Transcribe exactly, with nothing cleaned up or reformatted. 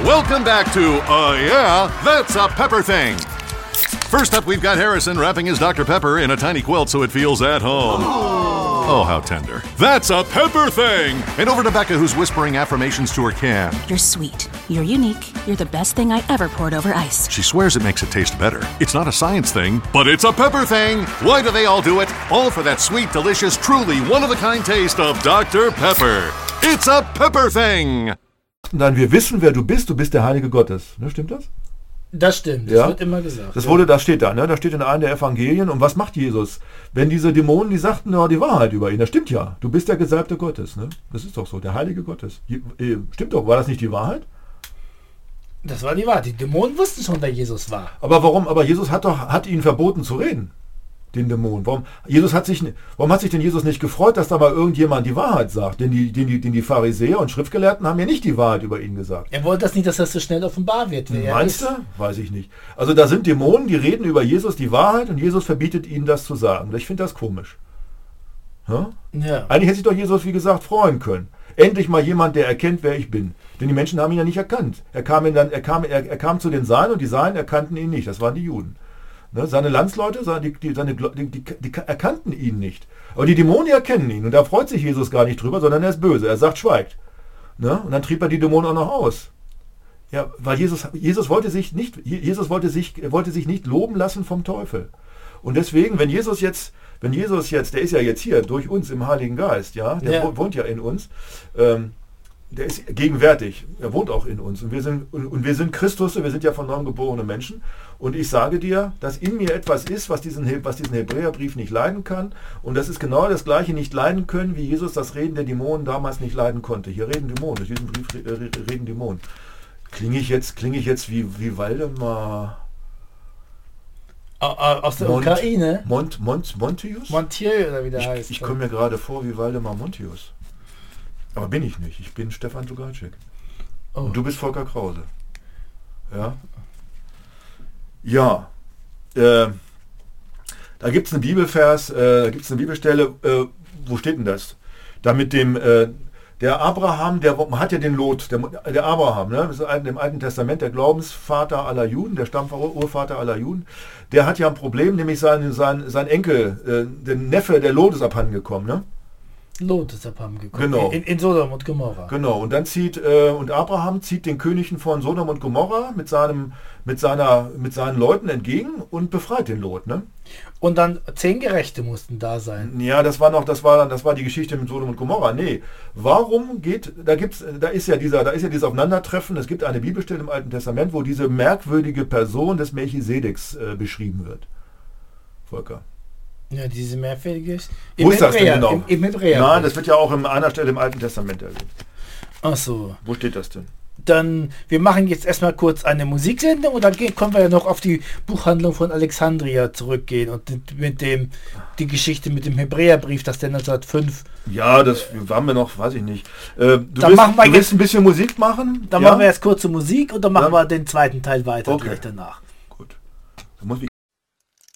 Welcome back to Uh Yeah, That's a Pepper Thing. First up, we've got Harrison wrapping his Doctor Pepper in a tiny quilt so it feels at home. Oh, how tender. That's a Pepper Thing! And over to Becca, who's whispering affirmations to her can. You're sweet. You're unique. You're the best thing I ever poured over ice. She swears it makes it taste better. It's not a science thing, but it's a Pepper Thing! Why do they all do it? All for that sweet, delicious, truly one-of-a-kind taste of Doctor Pepper. It's a Pepper Thing! Dann wir wissen, wer du bist. Du bist der Heilige Gottes. Ne, stimmt das? Das stimmt, das ja. wird immer gesagt. Das wurde, das steht da, ne? Das steht in einem der Evangelien. Und was macht Jesus? Wenn diese Dämonen, die sagten ja die Wahrheit über ihn, das stimmt ja. Du bist der Gesalbte Gottes, ne? Das ist doch so, der Heilige Gottes. Stimmt doch, war das nicht die Wahrheit? Das war die Wahrheit. Die Dämonen wussten schon, wer Jesus war. Aber warum? Aber Jesus hat doch, hat ihnen verboten zu reden. Den Dämonen. Warum, Jesus hat sich, warum hat sich denn Jesus nicht gefreut, dass da mal irgendjemand die Wahrheit sagt? Denn die, denn die, denn die Pharisäer und Schriftgelehrten haben ja nicht die Wahrheit über ihn gesagt. Er wollte das nicht, dass das so schnell offenbar wird. Wer Meinst du? Weiß ich nicht. Also da sind Dämonen, die reden über Jesus die Wahrheit und Jesus verbietet ihnen das zu sagen. Ich finde das komisch. Ja? Ja. Eigentlich hätte sich doch Jesus, wie gesagt, freuen können. Endlich mal jemand, der erkennt, wer ich bin. Denn die Menschen haben ihn ja nicht erkannt. Er kam, in dann, er kam, er, er kam zu den Seinen und die Seinen erkannten ihn nicht. Das waren die Juden. Ne, seine Landsleute, seine, die, die, seine, die, die, die erkannten ihn nicht. Aber die Dämonen erkennen ihn. Und da freut sich Jesus gar nicht drüber, sondern er ist böse. Er sagt, schweigt. Ne? Und dann trieb er die Dämonen auch noch aus. Ja, weil Jesus, Jesus, wollte sich nicht, Jesus wollte sich, wollte sich nicht loben lassen vom Teufel. Und deswegen, wenn Jesus jetzt, wenn Jesus jetzt, der ist ja jetzt hier durch uns im Heiligen Geist, ja, der ja. wohnt ja in uns, ähm, der ist gegenwärtig, er wohnt auch in uns und wir sind und, und wir sind Christus, wir sind ja von neuem geborene Menschen und ich sage dir, dass in mir etwas ist, was diesen, was diesen Hebräerbrief nicht leiden kann und das ist genau das gleiche nicht leiden können, wie Jesus das Reden der Dämonen damals nicht leiden konnte. Hier reden Dämonen, durch diesen Brief reden Dämonen. Klinge ich jetzt, klinge ich jetzt wie, wie Waldemar aus der Mont, Ukraine? Mont, Mont, Montius? Montieu oder wie der ich, heißt. Ich komme mir gerade vor wie Waldemar Montius. Aber bin ich nicht. Ich bin Stefan Tugalczyk. Oh. Und du bist Volker Krause. Ja. Ja. Äh, da gibt es einen Bibelvers, äh, da gibt es eine Bibelstelle, äh, wo steht denn das? Da mit dem, äh, der Abraham, der man hat ja den Lot, der, der Abraham, ne? Das ist im Alten Testament der Glaubensvater aller Juden, der Stammurvater aller Juden, der hat ja ein Problem, nämlich sein, sein, sein Enkel, äh, der Neffe, der Lot ist abhanden gekommen, ne? Lot ist abhanden gekommen. Genau. In, in Sodom und Gomorra. Genau. Und dann zieht äh, und Abraham zieht den Königen von Sodom und Gomorra mit seinem mit seiner mit seinen Leuten entgegen und befreit den Lot, ne? Und dann zehn Gerechte mussten da sein. Ja, das war noch, das war das war die Geschichte mit Sodom und Gomorra. Nee, warum geht, da gibt's, da ist ja dieser, da ist ja dieses Aufeinandertreffen. Es gibt eine Bibelstelle im Alten Testament, wo diese merkwürdige Person des Melchisedeks äh, beschrieben wird. Volker. Ja, diese merkwürdige. Wo ist das denn genau? Im, im Hebräer. Nein, das wird ja auch an einer Stelle im Alten Testament erwähnt. Ach so. Wo steht das denn? Dann, wir machen jetzt erstmal kurz eine Musiksendung und dann gehen, können wir ja noch auf die Buchhandlung von Alexandria zurückgehen und mit dem, die Geschichte mit dem Hebräerbrief, das der neunzehnhundertfünf. Ja, das waren wir noch, weiß ich nicht. Äh, du dann willst, machen wir du jetzt, willst ein bisschen Musik machen? Dann ja? machen wir jetzt kurze Musik und dann machen ja. wir den zweiten Teil weiter okay. gleich danach. Gut. Da muss, wie